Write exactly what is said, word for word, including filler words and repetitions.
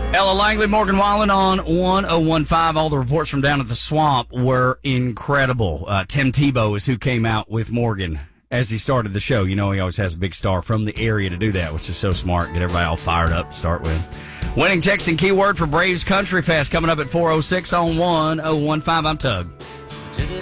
Ella Langley, Morgan Wallen on one oh one five. All the reports from down at the swamp were incredible. Uh, Tim Tebow is who came out with Morgan as he started the show. You know, he always has a big star from the area to do that, which is so smart. Get everybody all fired up to start with. Winning text and keyword for Braves Country Fest coming up at four oh six on one oh one five. I'm Tug.